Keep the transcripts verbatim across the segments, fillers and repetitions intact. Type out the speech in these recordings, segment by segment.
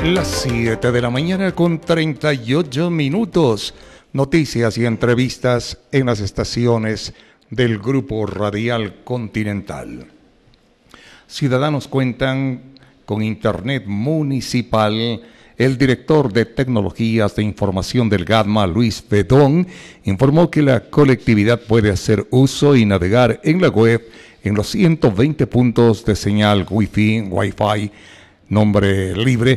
Las siete de la mañana con treinta y ocho minutos. Noticias y entrevistas en las estaciones del Grupo Radial Continental. Ciudadanos cuentan con Internet municipal. El director de Tecnologías de Información del GADMA, Luis Bedón, informó que la colectividad puede hacer uso y navegar en la web en los ciento veinte puntos de señal Wi-Fi, Wi-Fi, nombre libre,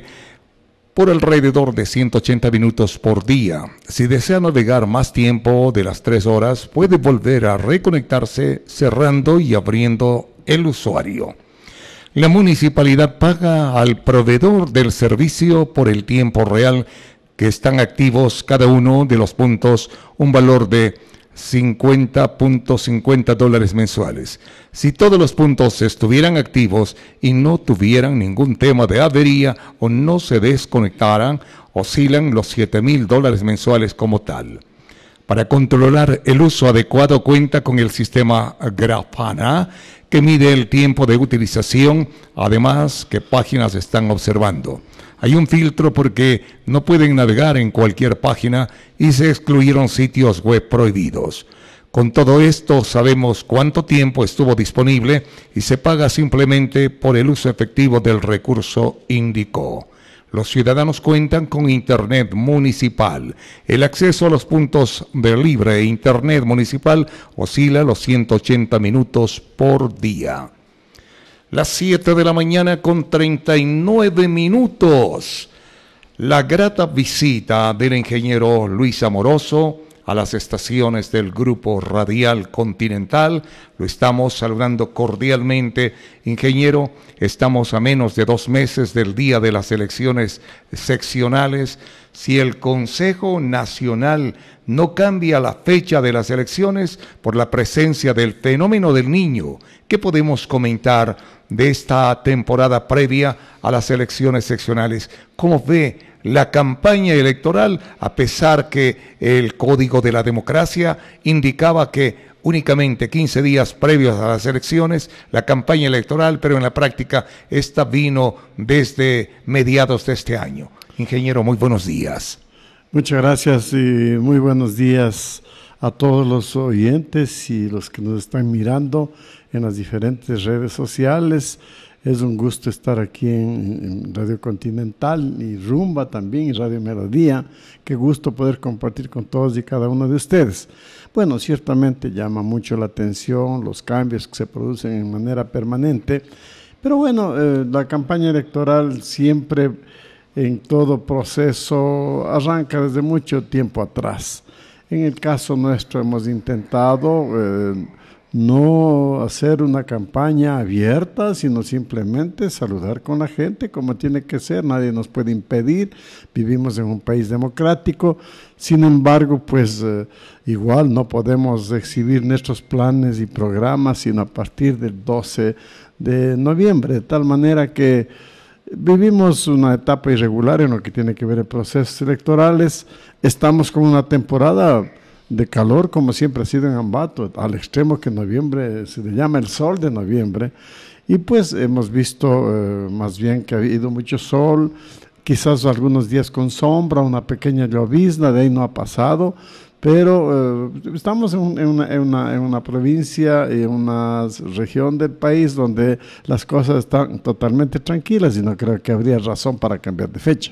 por alrededor de ciento ochenta minutos por día. Si desea navegar más tiempo de las tres horas, puede volver a reconectarse cerrando y abriendo el usuario. La municipalidad paga al proveedor del servicio por el tiempo real que están activos cada uno de los puntos, un valor de cincuenta punto cincuenta dólares mensuales. Si todos los puntos estuvieran activos y no tuvieran ningún tema de avería o no se desconectaran, oscilan los siete mil dólares mensuales como tal. Para controlar el uso adecuado cuenta con el sistema Grafana, que mide el tiempo de utilización, además qué páginas están observando. Hay un filtro porque no pueden navegar en cualquier página y se excluyeron sitios web prohibidos. Con todo esto sabemos cuánto tiempo estuvo disponible y se paga simplemente por el uso efectivo del recurso, indicó. Los ciudadanos cuentan con Internet municipal. El acceso a los puntos de libre Internet municipal oscila los ciento ochenta minutos por día. Las siete de la mañana con treinta y nueve minutos. La grata visita del ingeniero Luis Amoroso a las estaciones del Grupo Radial Continental. Lo estamos saludando cordialmente. Ingeniero, estamos a menos de dos meses del día de las elecciones seccionales. Si el Consejo Nacional no cambia la fecha de las elecciones por la presencia del fenómeno del Niño, ¿qué podemos comentar de esta temporada previa a las elecciones seccionales? ¿Cómo ve la campaña electoral, a pesar que el Código de la Democracia indicaba que únicamente quince días previos a las elecciones, la campaña electoral, pero en la práctica esta vino desde mediados de este año? Ingeniero, muy buenos días. Muchas gracias y muy buenos días a todos los oyentes y los que nos están mirando en las diferentes redes sociales. Es un gusto estar aquí en, en Radio Continental y Rumba también, y Radio Melodía. Qué gusto poder compartir con todos y cada uno de ustedes. Bueno, ciertamente llama mucho la atención los cambios que se producen en manera permanente, pero bueno, eh, la campaña electoral siempre en todo proceso arranca desde mucho tiempo atrás. En el caso nuestro hemos intentado eh, no hacer una campaña abierta, sino simplemente saludar con la gente como tiene que ser. Nadie nos puede impedir, vivimos en un país democrático. Sin embargo, pues eh, igual no podemos exhibir nuestros planes y programas sino a partir del doce de noviembre, de tal manera que vivimos una etapa irregular en lo que tiene que ver en procesos electorales. Estamos con una temporada de calor, como siempre ha sido en Ambato, al extremo que en noviembre se le llama el sol de noviembre, y pues hemos visto eh, más bien que ha habido mucho sol, quizás algunos días con sombra, una pequeña llovizna, de ahí no ha pasado, pero eh, estamos en, en, una, en, una, en una provincia, en una región del país donde las cosas están totalmente tranquilas y no creo que habría razón para cambiar de fecha.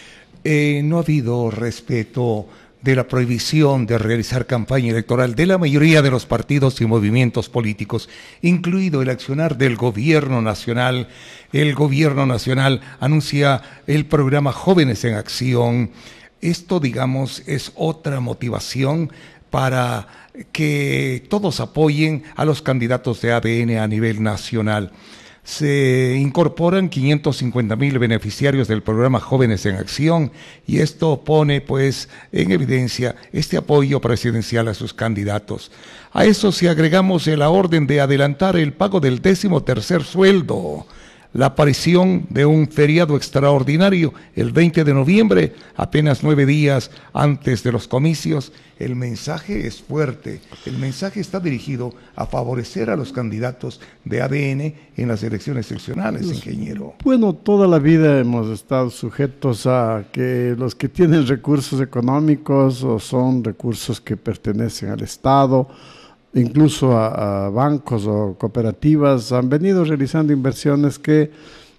Eh, no ha habido respeto de la prohibición de realizar campaña electoral de la mayoría de los partidos y movimientos políticos, incluido el accionar del gobierno nacional. El gobierno nacional anuncia el programa Jóvenes en Acción. Esto, digamos, es otra motivación para que todos apoyen a los candidatos de A D N a nivel nacional. Se incorporan quinientos cincuenta mil beneficiarios del programa Jóvenes en Acción y esto pone pues en evidencia este apoyo presidencial a sus candidatos. A eso si agregamos la orden de adelantar el pago del décimo tercer sueldo la aparición de un feriado extraordinario el veinte de noviembre, apenas nueve días antes de los comicios. El mensaje es fuerte, el mensaje está dirigido a favorecer a los candidatos de A D N en las elecciones seccionales, ingeniero. Bueno, toda la vida hemos estado sujetos a que los que tienen recursos económicos o son recursos que pertenecen al Estado, incluso a, a bancos o cooperativas, han venido realizando inversiones que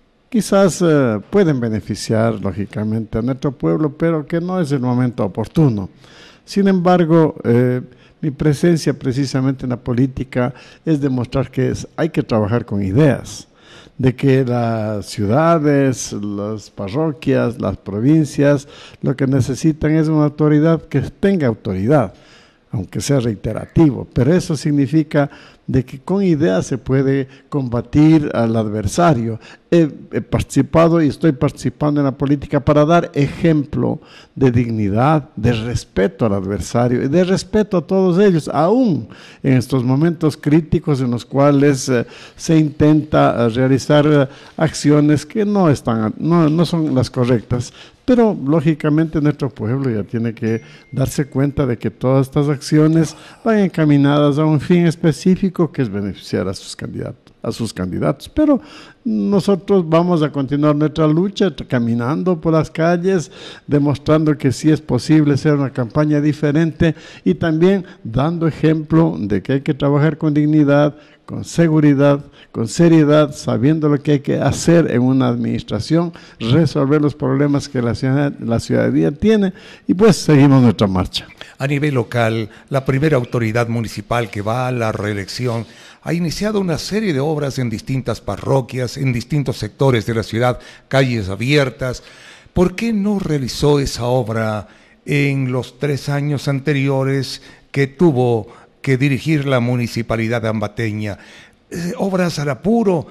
quizás eh, pueden beneficiar lógicamente a nuestro pueblo, pero que no es el momento oportuno. Sin embargo, eh, mi presencia precisamente en la política es demostrar que es, hay que trabajar con ideas, de que las ciudades, las parroquias, las provincias, lo que necesitan es una autoridad que tenga autoridad, aunque sea reiterativo, pero eso significa de que con ideas se puede combatir al adversario. He, he participado y estoy participando en la política para dar ejemplo de dignidad, de respeto al adversario y de respeto a todos ellos, aún en estos momentos críticos en los cuales eh, se intenta eh, realizar eh, acciones que no están, no, no son las correctas. Pero lógicamente nuestro pueblo ya tiene que darse cuenta de que todas estas acciones van encaminadas a un fin específico que es beneficiar a sus candidatos, a sus candidatos. Pero nosotros vamos a continuar nuestra lucha caminando por las calles, demostrando que sí es posible hacer una campaña diferente y también dando ejemplo de que hay que trabajar con dignidad, con seguridad, con seriedad, sabiendo lo que hay que hacer en una administración, resolver los problemas que la ciudadanía, la ciudadanía tiene y pues seguimos nuestra marcha. A nivel local, la primera autoridad municipal que va a la reelección ha iniciado una serie de obras en distintas parroquias, en distintos sectores de la ciudad, calles abiertas. ¿Por qué no realizó esa obra en los tres años anteriores que tuvo que dirigir la municipalidad ambateña? Eh, obras al apuro.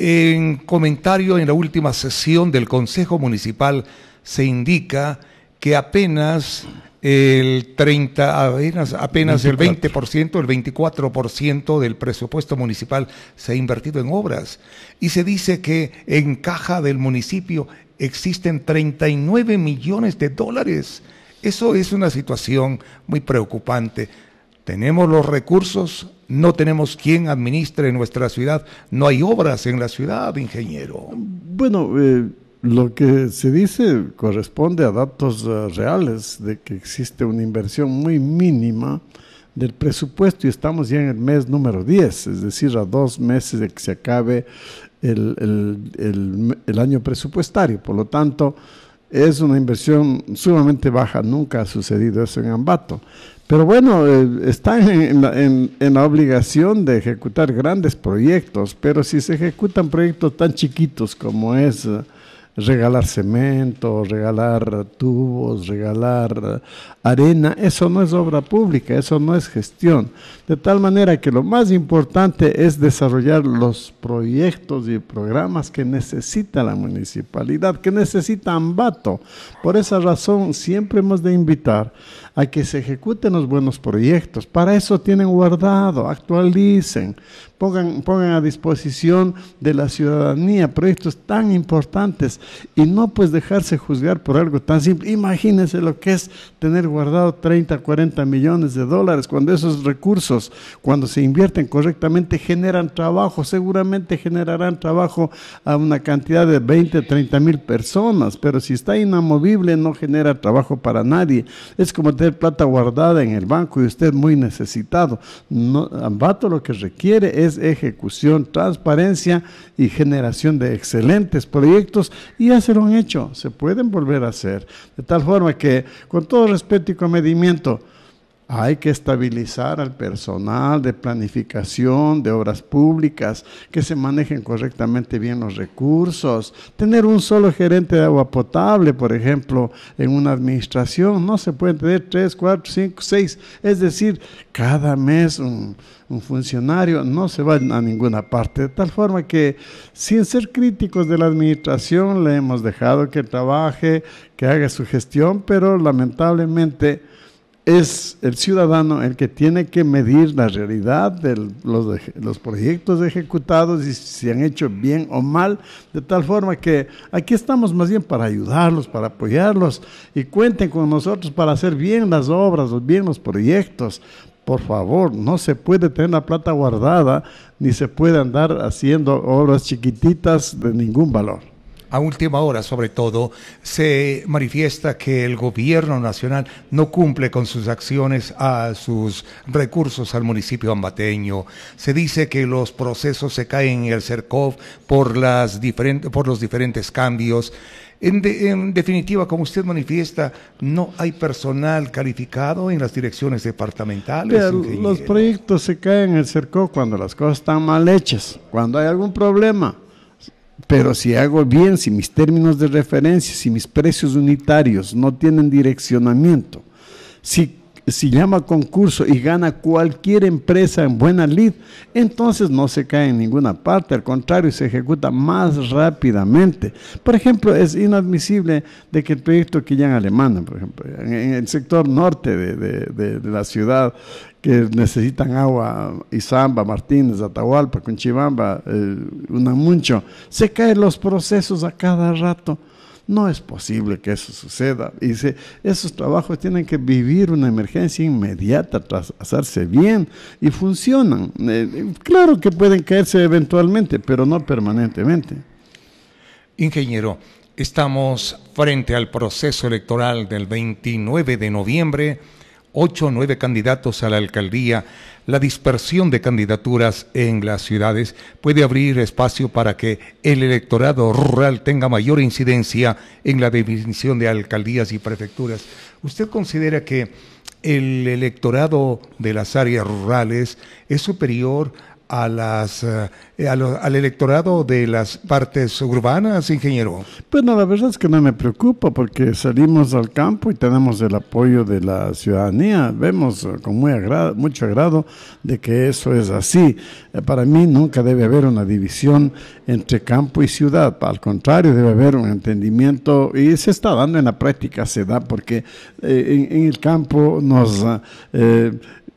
En comentario en la última sesión del Consejo Municipal se indica que apenas el treinta, apenas, apenas el veinte por ciento, el veinticuatro por ciento del presupuesto municipal se ha invertido en obras. Y se dice que en caja del municipio existen treinta y nueve millones de dólares. Eso es una situación muy preocupante. Tenemos los recursos, no tenemos quien administre nuestra ciudad, no hay obras en la ciudad, ingeniero. Bueno, eh, lo que se dice corresponde a datos uh, reales de que existe una inversión muy mínima del presupuesto y estamos ya en el mes número diez, es decir, a dos meses de que se acabe el, el, el, el año presupuestario. Por lo tanto, es una inversión sumamente baja, nunca ha sucedido eso en Ambato. Pero bueno, eh, están en la, en, en la obligación de ejecutar grandes proyectos, pero si se ejecutan proyectos tan chiquitos como es uh, regalar cemento, regalar tubos, regalar arena, eso no es obra pública, eso no es gestión. De tal manera que lo más importante es desarrollar los proyectos y programas que necesita la municipalidad, que necesita Ambato. Por esa razón siempre hemos de invitar a que se ejecuten los buenos proyectos. Para eso tienen guardado, actualicen, pongan, pongan a disposición de la ciudadanía proyectos tan importantes y no pues dejarse juzgar por algo tan simple. Imagínense lo que es tener guardado treinta, cuarenta millones de dólares cuando esos recursos, cuando se invierten correctamente, generan trabajo, seguramente generarán trabajo a una cantidad de veinte, treinta mil personas, pero si está inamovible no genera trabajo para nadie. Es como tener plata guardada en el banco y usted muy necesitado. No, Ambato lo que requiere es ejecución, transparencia y generación de excelentes proyectos y ya se lo han hecho, se pueden volver a hacer. De tal forma que, con todo respeto y comedimiento, hay que estabilizar al personal de planificación, de obras públicas, que se manejen correctamente bien los recursos. Tener un solo gerente de agua potable, por ejemplo, en una administración, no se pueden tener tres, cuatro, cinco, seis. Es decir, cada mes un, un funcionario no se va a ninguna parte. De tal forma que, sin ser críticos de la administración, le hemos dejado que trabaje, que haga su gestión, pero lamentablemente es el ciudadano el que tiene que medir la realidad de los, los proyectos ejecutados y si se han hecho bien o mal, de tal forma que aquí estamos más bien para ayudarlos, para apoyarlos, y cuenten con nosotros para hacer bien las obras, bien los proyectos. Por favor, no se puede tener la plata guardada, ni se puede andar haciendo obras chiquititas de ningún valor. A última hora, sobre todo, se manifiesta que el gobierno nacional no cumple con sus acciones, a sus recursos al municipio ambateño. Se dice que los procesos se caen en el CERCOV por, las diferentes, por los diferentes cambios. En, de, en definitiva, como usted manifiesta, no hay personal calificado en las direcciones departamentales. Pero los proyectos se caen en el CERCOV cuando las cosas están mal hechas, cuando hay algún problema. Pero si hago bien, si mis términos de referencia, si mis precios unitarios no tienen direccionamiento, si, si llama a concurso y gana cualquier empresa en buena lid, entonces no se cae en ninguna parte, al contrario, se ejecuta más rápidamente. Por ejemplo, es inadmisible de que el proyecto que ya en Alemania, por ejemplo, en, en el sector norte de, de, de, de la ciudad, que necesitan agua, Izamba, Martínez, Atahualpa, Conchibamba, eh, Unamuncho, se caen los procesos a cada rato. No es posible que eso suceda. Y se, esos trabajos tienen que vivir una emergencia inmediata, tras hacerse bien, y funcionan. Eh, claro que pueden caerse eventualmente, pero no permanentemente. Ingeniero, estamos frente al proceso electoral del veintinueve de noviembre, ocho o nueve candidatos a la alcaldía. La dispersión de candidaturas en las ciudades puede abrir espacio para que el electorado rural tenga mayor incidencia en la definición de alcaldías y prefecturas. ¿Usted considera que el electorado de las áreas rurales es superior a las eh, a lo, al electorado de las partes urbanas, ingeniero? Pues no, la verdad es que no me preocupa, porque salimos al campo y tenemos el apoyo de la ciudadanía. Vemos con muy agrado, mucho agrado de que eso es así. Eh, para mí nunca debe haber una división entre campo y ciudad. Al contrario, debe haber un entendimiento, y se está dando en la práctica, se da, porque eh, en, en el campo nos eh,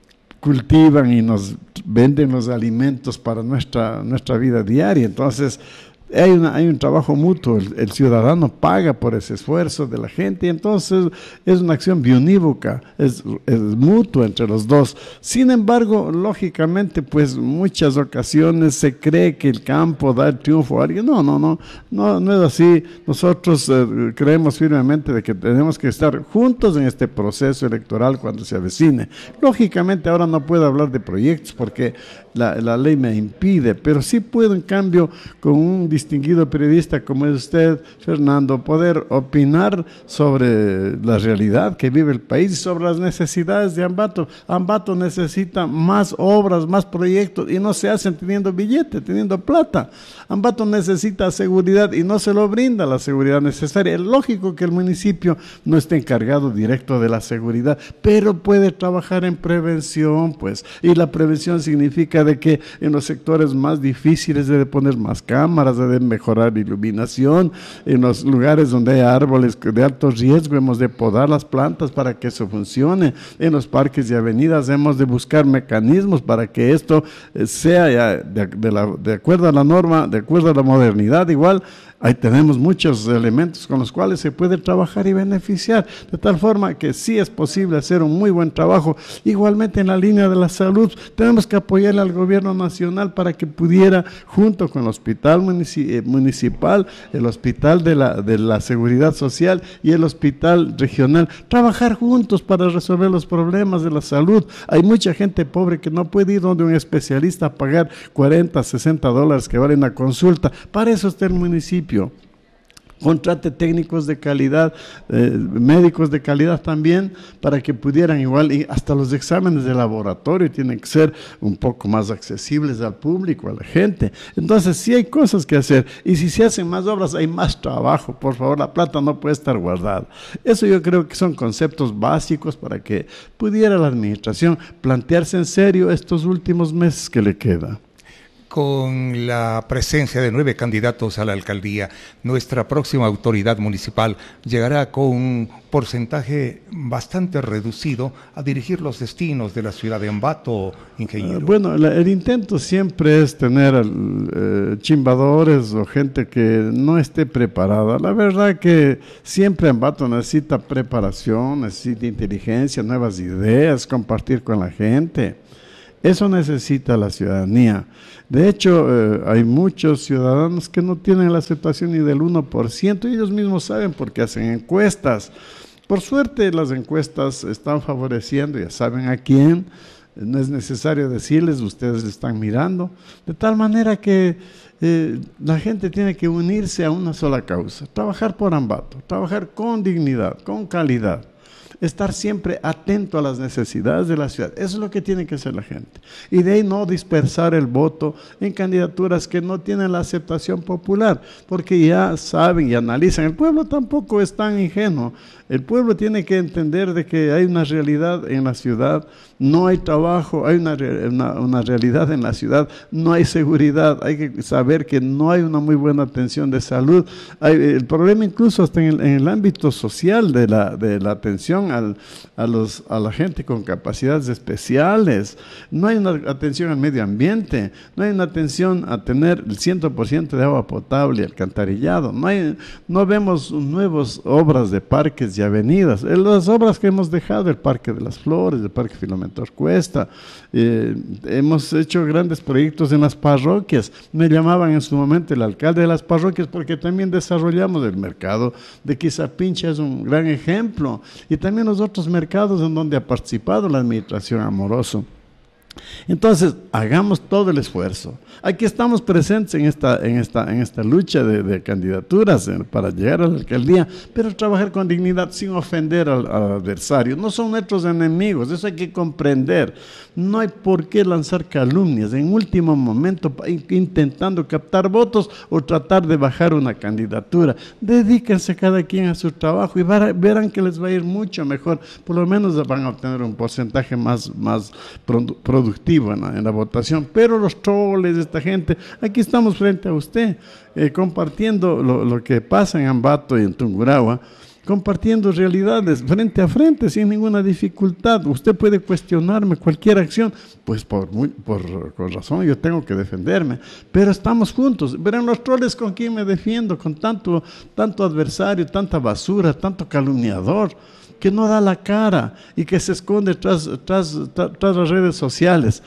cultivan y nos venden los alimentos para nuestra, nuestra vida diaria. Entonces hay, una, hay un trabajo mutuo, el, el ciudadano paga por ese esfuerzo de la gente, y entonces es una acción bionívoca, es, es mutua entre los dos. Sin embargo, lógicamente, pues muchas ocasiones se cree que el campo da el triunfo a alguien. No, no, no, no, no es así. Nosotros eh, creemos firmemente de que tenemos que estar juntos en este proceso electoral cuando se avecine. Lógicamente ahora no puedo hablar de proyectos porque la, la ley me impide, pero sí puedo, en cambio, con un distinguido periodista como es usted, Fernando, poder opinar sobre la realidad que vive el país y sobre las necesidades de Ambato. Ambato necesita más obras, más proyectos, y no se hacen teniendo billete, teniendo plata. Ambato necesita seguridad y no se lo brinda la seguridad necesaria. Es lógico que el municipio no esté encargado directo de la seguridad, pero puede trabajar en prevención, pues, y la prevención significa de que en los sectores más difíciles debe poner más cámaras, debe mejorar la iluminación, en los lugares donde hay árboles de alto riesgo hemos de podar las plantas para que eso funcione, en los parques y avenidas hemos de buscar mecanismos para que esto sea ya de, de, la, de acuerdo a la norma, de acuerdo a la modernidad. Igual ahí tenemos muchos elementos con los cuales se puede trabajar y beneficiar, de tal forma que sí es posible hacer un muy buen trabajo. Igualmente en la línea de la salud, tenemos que apoyarle al gobierno nacional para que pudiera, junto con el hospital municipal, el hospital de la, de la seguridad social y el hospital regional, trabajar juntos para resolver los problemas de la salud. Hay mucha gente pobre que no puede ir donde un especialista a pagar cuarenta, sesenta dólares que vale una consulta. Para eso está el municipio. Contrate técnicos de calidad, eh, médicos de calidad también, para que pudieran igual, y hasta los exámenes de laboratorio tienen que ser un poco más accesibles al público, a la gente. Entonces sí hay cosas que hacer, y si se hacen más obras hay más trabajo. Por favor, la plata no puede estar guardada. Eso yo creo que son conceptos básicos para que pudiera la administración plantearse en serio estos últimos meses que le queda. con la presencia de nueve candidatos a la alcaldía, nuestra próxima autoridad municipal llegará con un porcentaje bastante reducido a dirigir los destinos de la ciudad de Ambato, ingeniero. Uh, bueno, la, el intento siempre es tener uh, chimbadores o gente que no esté preparada. La verdad que siempre Ambato necesita preparación, necesita inteligencia, nuevas ideas, compartir con la gente. Eso necesita la ciudadanía. De hecho, eh, hay muchos ciudadanos que no tienen la aceptación ni del uno por ciento y ellos mismos saben porque hacen encuestas. Por suerte, las encuestas están favoreciendo, ya saben a quién, no es necesario decirles, ustedes están mirando, de tal manera que eh, la gente tiene que unirse a una sola causa, trabajar por Ambato, trabajar con dignidad, con calidad. Estar siempre atento a las necesidades de la ciudad. Eso es lo que tiene que hacer la gente. Y de ahí no dispersar el voto en candidaturas que no tienen la aceptación popular, porque ya saben y analizan. El pueblo tampoco es tan ingenuo. El pueblo tiene que entender de que hay una realidad en la ciudad, no hay trabajo, hay una, una, una realidad en la ciudad, no hay seguridad, hay que saber que no hay una muy buena atención de salud. Hay, el problema incluso hasta en el, en el ámbito social de la, de la atención al, a, los, a la gente con capacidades especiales, no hay una atención al medio ambiente, no hay una atención a tener el cien por ciento de agua potable y alcantarillado, no, hay, no vemos nuevas obras de parques y avenidas, las obras que hemos dejado, el Parque de las Flores, el Parque Filomentor Cuesta, eh, hemos hecho grandes proyectos en las parroquias. Me llamaban en su momento el alcalde de las parroquias porque también desarrollamos el mercado de Quizapincha, es un gran ejemplo, y también los otros mercados en donde ha participado la administración Amoroso. Entonces, hagamos todo el esfuerzo. Aquí estamos presentes en esta, en esta, en esta lucha de, de candidaturas eh, para llegar a la alcaldía, pero trabajar con dignidad sin ofender al, al adversario. No son nuestros enemigos, eso hay que comprender. No hay por qué lanzar calumnias en último momento intentando captar votos o tratar de bajar una candidatura. Dedíquense cada quien a su trabajo y verán que les va a ir mucho mejor. Por lo menos van a obtener un porcentaje más, más productivo productivo en la, en la votación, pero los troles de esta gente, aquí estamos frente a usted, eh, compartiendo lo, lo que pasa en Ambato y en Tungurahua, compartiendo realidades frente a frente sin ninguna dificultad. Usted puede cuestionarme cualquier acción, pues por, muy, por con razón yo tengo que defenderme, pero estamos juntos. Verán los troles con quién me defiendo, con tanto, tanto adversario, tanta basura, tanto calumniador, que no da la cara y que se esconde tras, tras, tras, tras las redes sociales.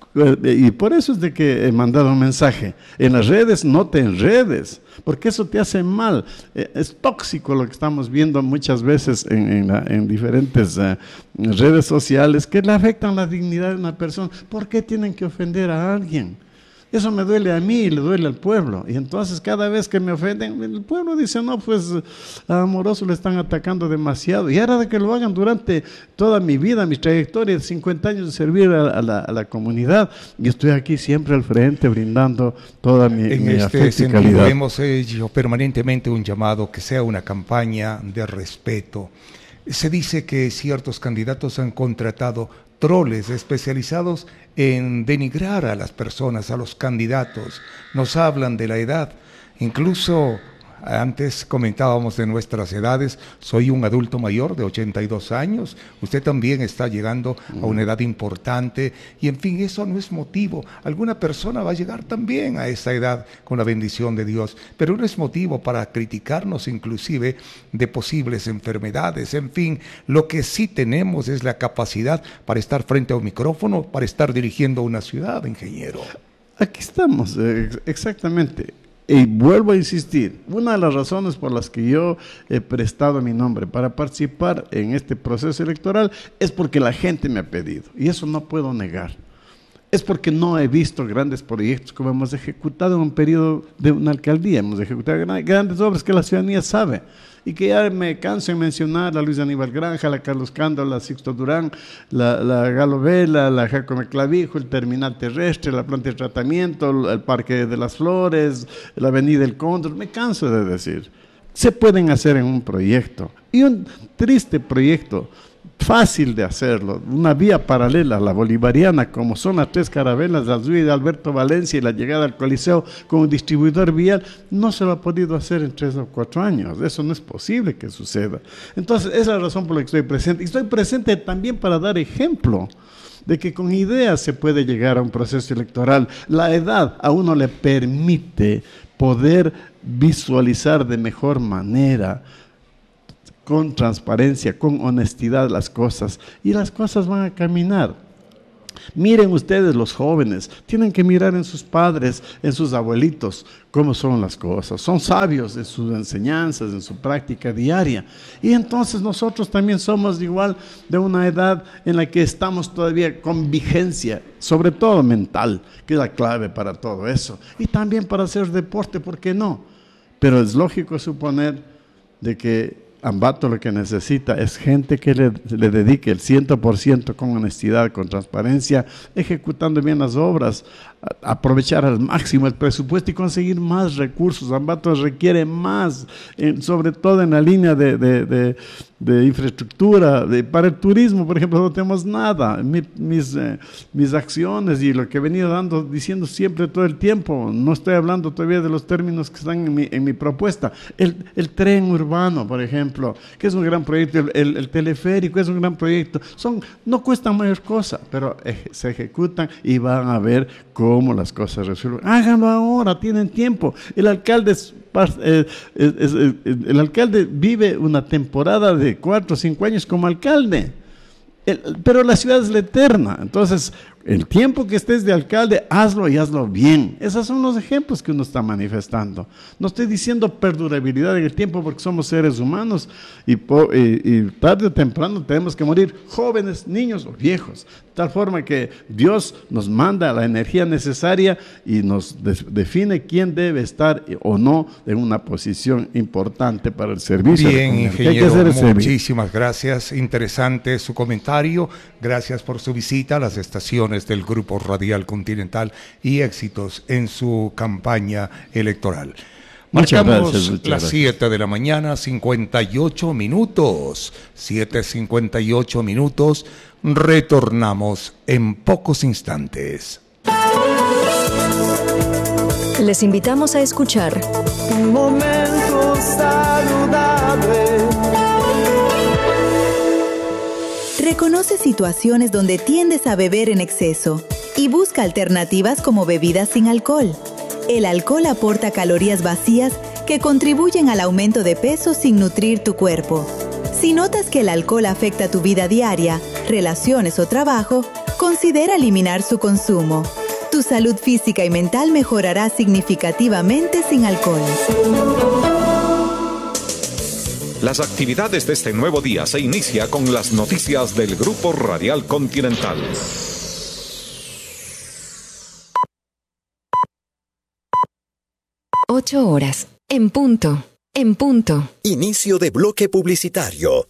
Y por eso es de que he mandado un mensaje. En las redes no te enredes, porque eso te hace mal. Es tóxico lo que estamos viendo muchas veces en, en, la, en diferentes uh, redes sociales que le afectan la dignidad de una persona. ¿Por qué tienen que ofender a alguien? Eso me duele a mí y le duele al pueblo. Y entonces cada vez que me ofenden, el pueblo dice, no, pues a Amoroso le están atacando demasiado. Y era de que lo hagan durante toda mi vida, mi trayectoria de cincuenta años de servir a, a, la, a la comunidad. Y estoy aquí siempre al frente brindando toda mi, en mi este afecto y sentido, calidad. hemos hecho permanentemente un llamado que sea una campaña de respeto. Se dice que ciertos candidatos han contratado troles especializados en denigrar a las personas, a los candidatos. Nos hablan de la edad, incluso antes comentábamos de nuestras edades. Soy un adulto mayor de ochenta y dos años, usted también está llegando a una edad importante y en fin, eso no es motivo. Alguna persona va a llegar también a esa edad con la bendición de Dios, pero no es motivo para criticarnos inclusive de posibles enfermedades. En fin, lo que sí tenemos es la capacidad para estar frente a un micrófono, para estar dirigiendo una ciudad, ingeniero. Aquí estamos, eh, exactamente. Y vuelvo a insistir, una de las razones por las que yo he prestado mi nombre para participar en este proceso electoral es porque la gente me ha pedido, y eso no puedo negar. Es porque no he visto grandes proyectos como hemos ejecutado en un periodo de una alcaldía. Hemos ejecutado grandes obras que la ciudadanía sabe y que ya me canso de mencionar: la Luis Aníbal Granja, la Carlos Cándalo, la Sixto Durán, la, la Galo Vela, la Jacome Clavijo, el terminal terrestre, la planta de tratamiento, el Parque de las Flores, la Avenida El Cóndor. Me canso de decir, se pueden hacer en un proyecto, y un triste proyecto fácil de hacerlo, una vía paralela a la bolivariana, como son las tres carabelas, la subida de Alberto Valencia y la llegada al Coliseo con un distribuidor vial, no se lo ha podido hacer en tres o cuatro años. Eso no es posible que suceda. Entonces, esa es la razón por la que estoy presente. Y estoy presente también para dar ejemplo de que con ideas se puede llegar a un proceso electoral. La edad a uno le permite poder visualizar de mejor manera, con transparencia, con honestidad las cosas, y las cosas van a caminar. Miren ustedes, los jóvenes, tienen que mirar en sus padres, en sus abuelitos, cómo son las cosas. Son sabios en sus enseñanzas, en su práctica diaria. Y entonces nosotros también somos igual de una edad en la que estamos todavía con vigencia, sobre todo mental, que es la clave para todo eso. Y también para hacer deporte, ¿por qué no? Pero es lógico suponer de que Ambato lo que necesita es gente que le, le dedique el cien por ciento con honestidad, con transparencia, ejecutando bien las obras, a, aprovechar al máximo el presupuesto y conseguir más recursos. Ambato requiere más, en, sobre todo en la línea de, de, de, de infraestructura. De, para el turismo, por ejemplo, no tenemos nada. Mi, mis, eh, mis acciones y lo que he venido dando, diciendo siempre todo el tiempo, no estoy hablando todavía de los términos que están en mi, en mi propuesta. El, el tren urbano, por ejemplo, que es un gran proyecto, el, el, el teleférico es un gran proyecto, son, no cuestan mayor cosa, pero eje, se ejecutan y van a ver cómo las cosas resuelven. Háganlo ahora, tienen tiempo. El alcalde es, eh, es, es, es, el alcalde vive una temporada de cuatro o cinco años como alcalde, el, pero la ciudad es la eterna. Entonces, el tiempo que estés de alcalde, hazlo y hazlo bien. Esos son los ejemplos que uno está manifestando. No estoy diciendo perdurabilidad en el tiempo, porque somos seres humanos y, po, y, y tarde o temprano tenemos que morir, jóvenes, niños o viejos. De tal forma que Dios nos manda la energía necesaria y nos de, define quién debe estar o no en una posición importante para el servicio. Bien, ingeniero, muchísimas gracias. Interesante su comentario. Gracias por su visita a las estaciones del Grupo Radial Continental y éxitos en su campaña electoral. Marcamos gracias, las siete de la mañana, cincuenta y ocho minutos. siete cincuenta y ocho minutos. Retornamos en pocos instantes. Les invitamos a escuchar Un momento saludable. Reconoce situaciones donde tiendes a beber en exceso y busca alternativas como bebidas sin alcohol. El alcohol aporta calorías vacías que contribuyen al aumento de peso sin nutrir tu cuerpo. Si notas que el alcohol afecta tu vida diaria, relaciones o trabajo, considera eliminar su consumo. Tu salud física y mental mejorará significativamente sin alcohol. Las actividades de este nuevo día se inicia con las noticias del Grupo Radial Continental. Ocho horas. En punto. En punto. Inicio de bloque publicitario.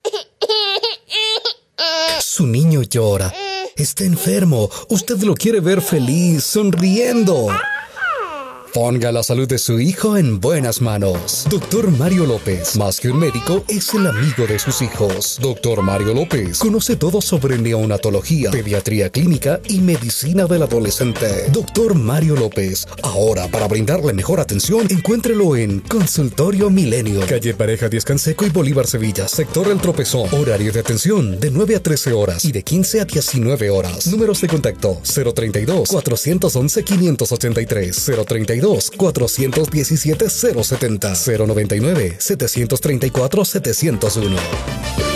Su niño llora. Está enfermo. Usted lo quiere ver feliz, sonriendo. Ponga la salud de su hijo en buenas manos. Doctor Mario López, más que un médico, es el amigo de sus hijos. Doctor Mario López conoce todo sobre neonatología, pediatría clínica y medicina del adolescente. Doctor Mario López, ahora para brindarle mejor atención, encuéntrelo en Consultorio Milenio, calle Pareja Díaz Canseco y Bolívar Sevilla, sector El Tropezón. Horario de atención de nueve a trece horas y de quince a diecinueve horas. Números de contacto cero treinta y dos, cuatrocientos once, quinientos ochenta y tres, cero treinta y dos, cuatrocientos diecisiete, cero setenta, cero noventa y nueve, setecientos treinta y cuatro, setecientos uno.